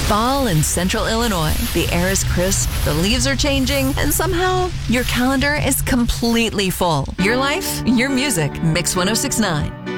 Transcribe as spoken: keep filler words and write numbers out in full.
Fall in central Illinois. The air is crisp, the leaves are changing, and somehow your calendar is completely full. Your life, your music. Mix one oh six point nine.